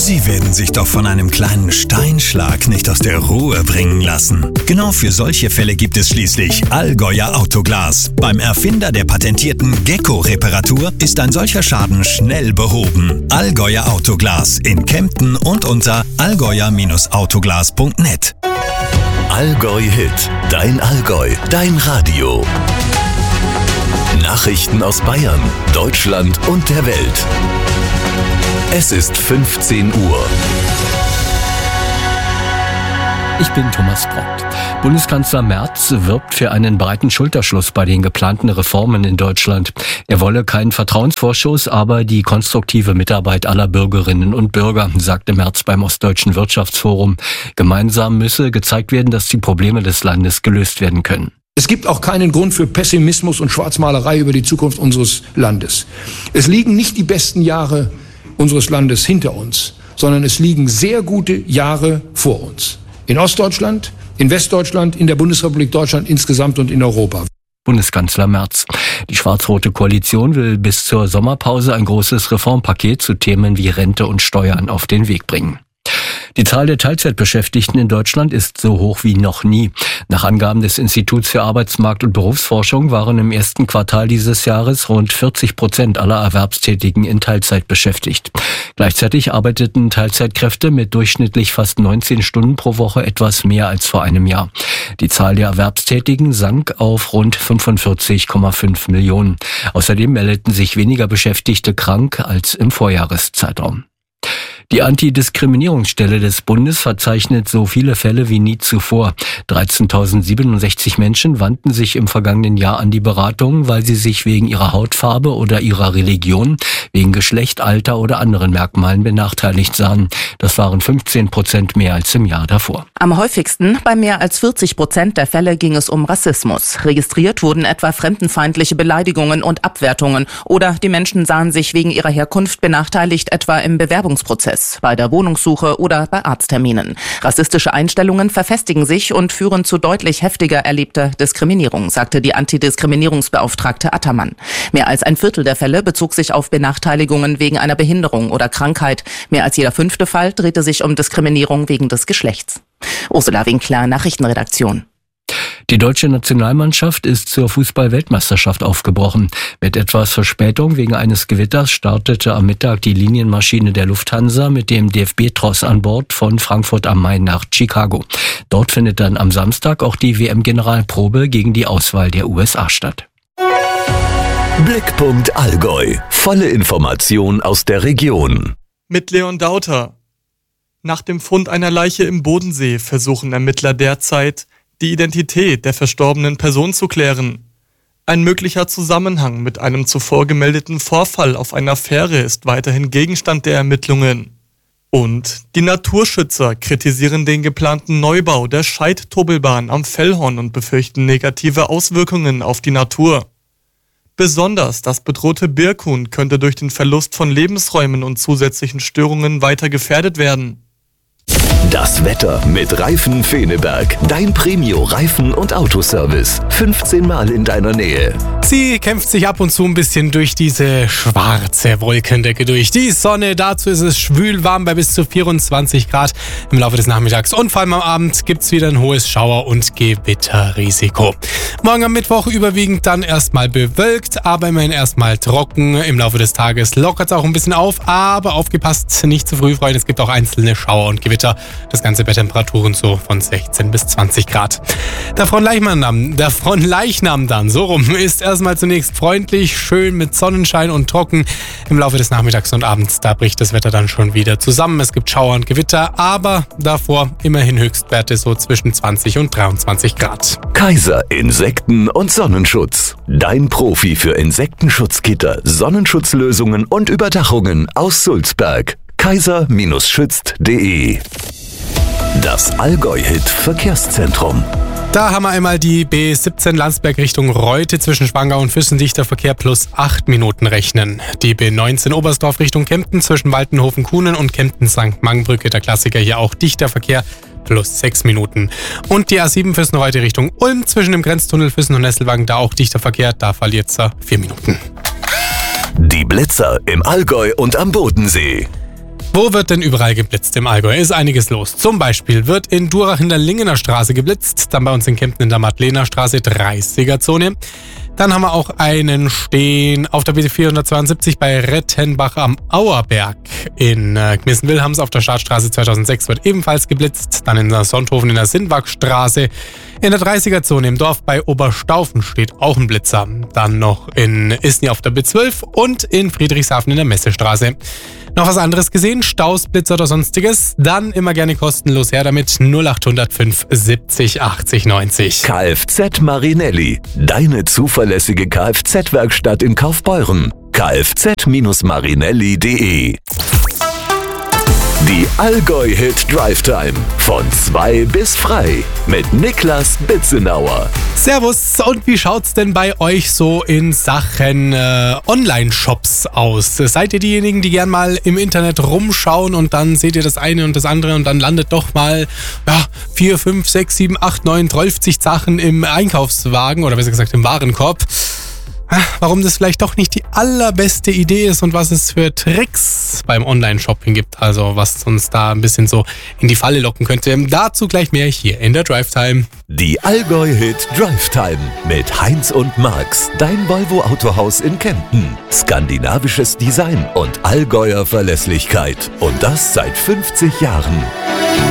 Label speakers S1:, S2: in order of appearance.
S1: Sie werden sich doch von einem kleinen Steinschlag nicht aus der Ruhe bringen lassen. Genau für solche Fälle gibt es schließlich Allgäuer Autoglas. Beim Erfinder der patentierten Gecko-Reparatur ist ein solcher Schaden schnell behoben. Allgäuer Autoglas in Kempten und unter allgäuer-autoglas.net.
S2: Allgäu Hit, dein Allgäu, dein Radio. Nachrichten aus Bayern, Deutschland und der Welt. Es ist 15 Uhr.
S3: Ich bin Thomas Brockt. Bundeskanzler Merz wirbt für einen breiten Schulterschluss bei den geplanten Reformen in Deutschland. Er wolle keinen Vertrauensvorschuss, aber die konstruktive Mitarbeit aller Bürgerinnen und Bürger, sagte Merz beim Ostdeutschen Wirtschaftsforum. Gemeinsam müsse gezeigt werden, dass die Probleme des Landes gelöst werden können.
S4: Es gibt auch keinen Grund für Pessimismus und Schwarzmalerei über die Zukunft unseres Landes. Es liegen nicht die besten Jahre unseres Landes hinter uns, sondern es liegen sehr gute Jahre vor uns. In Ostdeutschland, in Westdeutschland, in der Bundesrepublik Deutschland insgesamt und in Europa.
S3: Bundeskanzler Merz. Die schwarz-rote Koalition will bis zur Sommerpause ein großes Reformpaket zu Themen wie Rente und Steuern auf den Weg bringen. Die Zahl der Teilzeitbeschäftigten in Deutschland ist so hoch wie noch nie. Nach Angaben des Instituts für Arbeitsmarkt- und Berufsforschung waren im ersten Quartal dieses Jahres rund 40% aller Erwerbstätigen in Teilzeit beschäftigt. Gleichzeitig arbeiteten Teilzeitkräfte mit durchschnittlich fast 19 Stunden pro Woche etwas mehr als vor einem Jahr. Die Zahl der Erwerbstätigen sank auf rund 45,5 Millionen. Außerdem meldeten sich weniger Beschäftigte krank als im Vorjahreszeitraum. Die Antidiskriminierungsstelle des Bundes verzeichnet so viele Fälle wie nie zuvor. 13.067 Menschen wandten sich im vergangenen Jahr an die Beratung, weil sie sich wegen ihrer Hautfarbe oder ihrer Religion, wegen Geschlecht, Alter oder anderen Merkmalen benachteiligt sahen. Das waren 15% mehr als im Jahr davor.
S5: Am häufigsten, bei mehr als 40% der Fälle, ging es um Rassismus. Registriert wurden etwa fremdenfeindliche Beleidigungen und Abwertungen oder die Menschen sahen sich wegen ihrer Herkunft benachteiligt, etwa im Bewerbungsprozess, bei der Wohnungssuche oder bei Arztterminen. Rassistische Einstellungen verfestigen sich und führen zu deutlich heftiger erlebter Diskriminierung, sagte die Antidiskriminierungsbeauftragte Attermann. Mehr als ein Viertel der Fälle bezog sich auf Benachteiligungen wegen einer Behinderung oder Krankheit. Mehr als jeder 5. Fall drehte sich um Diskriminierung wegen des Geschlechts. Ursula Winkler, Nachrichtenredaktion.
S3: Die deutsche Nationalmannschaft ist zur Fußball-Weltmeisterschaft aufgebrochen. Mit etwas Verspätung wegen eines Gewitters startete am Mittag die Linienmaschine der Lufthansa mit dem DFB-Tross an Bord von Frankfurt am Main nach Chicago. Dort findet dann am Samstag auch die WM-Generalprobe gegen die Auswahl der USA statt.
S2: Blickpunkt Allgäu. Volle Information aus der Region.
S6: Mit Leon Dauter. Nach dem Fund einer Leiche im Bodensee versuchen Ermittler derzeit, die Identität der verstorbenen Person zu klären. Ein möglicher Zusammenhang mit einem zuvor gemeldeten Vorfall auf einer Fähre ist weiterhin Gegenstand der Ermittlungen. Und die Naturschützer kritisieren den geplanten Neubau der Scheid-Tunnelbahn am Fellhorn und befürchten negative Auswirkungen auf die Natur. Besonders das bedrohte Birkhuhn könnte durch den Verlust von Lebensräumen und zusätzlichen Störungen weiter gefährdet werden.
S2: Das Wetter mit Reifen Feneberg. Dein Premio-Reifen- und Autoservice. 15 Mal in deiner Nähe.
S7: Sie kämpft sich ab und zu ein bisschen durch diese schwarze Wolkendecke durch. Die Sonne, dazu ist es schwül warm bei bis zu 24 Grad im Laufe des Nachmittags. Und vor allem am Abend gibt es wieder ein hohes Schauer- und Gewitterrisiko. Morgen am Mittwoch überwiegend dann erstmal bewölkt, aber immerhin erstmal trocken. Im Laufe des Tages lockert es auch ein bisschen auf, aber aufgepasst, nicht zu früh freuen. Es gibt auch einzelne Schauer und Gewitter. Das Ganze bei Temperaturen so von 16 bis 20 Grad. Der Fronleichnam dann, so rum, ist erstmal zunächst freundlich, schön mit Sonnenschein und trocken. Im Laufe des Nachmittags und Abends, da bricht das Wetter dann schon wieder zusammen. Es gibt Schauer und Gewitter, aber davor immerhin Höchstwerte so zwischen 20 und 23 Grad.
S2: Kaiser Insekten- und Sonnenschutz. Dein Profi für Insektenschutzgitter, Sonnenschutzlösungen und Überdachungen aus Sulzberg. kaiser-schützt.de. Das Allgäu-Hit-Verkehrszentrum.
S7: Da haben wir einmal die B17 Landsberg Richtung Reute zwischen Schwangau und Füssen, dichter Verkehr plus 8 Minuten rechnen. Die B19 Oberstdorf Richtung Kempten zwischen Waltenhofen-Kuhnen und Kempten-St. Mangenbrücke, der Klassiker, hier auch dichter Verkehr plus 6 Minuten. Und die A7 Füssen-Reute Richtung Ulm zwischen dem Grenztunnel Füssen und Nesselwagen, da auch dichter Verkehr, da verliert es 4 Minuten.
S2: Die Blitzer im Allgäu und am Bodensee.
S7: Wo wird denn überall geblitzt im Allgäu? Ist einiges los. Zum Beispiel wird in Durach in der Lingener Straße geblitzt, dann bei uns in Kempten in der Madlener Straße 30er-Zone. Dann haben wir auch einen stehen auf der B472 bei Rettenbach am Auerberg. In Gmissen-Wilhelms auf der Startstraße 2006 wird ebenfalls geblitzt. Dann in der Sonthofen in der Sindwagstraße. In der 30er-Zone im Dorf bei Oberstaufen steht auch ein Blitzer. Dann noch in Isny auf der B12 und in Friedrichshafen in der Messestraße. Noch was anderes gesehen? Staus, Blitzer oder sonstiges? Dann immer gerne kostenlos her damit. 0805 70 80 90.
S2: Kfz Marinelli, deine zuverlässige Kfz-Werkstatt in Kaufbeuren. kfz-marinelli.de. Die Allgäu-Hit Drive Time. Von 2 bis frei. Mit Niklas Bitzenauer.
S7: Servus, und wie schaut's denn bei euch so in Sachen Online-Shops aus? Seid ihr diejenigen, die gern mal im Internet rumschauen und dann seht ihr das eine und das andere und dann landet doch mal 4, 5, 6, 7, 8, 9, 12 Sachen im Einkaufswagen oder besser gesagt im Warenkorb? Warum das vielleicht doch nicht die allerbeste Idee ist und was es für Tricks beim Online-Shopping gibt, also was uns da ein bisschen so in die Falle locken könnte. Dazu gleich mehr hier in der Drive Time.
S2: Die Allgäu-Hit Drive Time mit Heinz und Max, dein Volvo Autohaus in Kempten. Skandinavisches Design und Allgäuer Verlässlichkeit. Und das seit 50 Jahren.